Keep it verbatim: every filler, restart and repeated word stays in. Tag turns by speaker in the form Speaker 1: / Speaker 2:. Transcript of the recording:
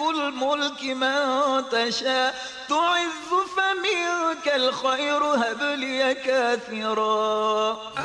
Speaker 1: الملك من تشاء تعز فمنك الخير هب لي كاثرا.